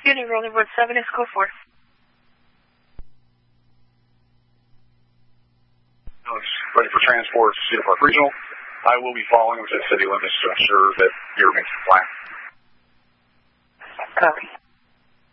Unit rolling board 7 is code 4. Ready for transport to Cedar Park Regional. I will be following within city limits to ensure that you remain compliant. Copy.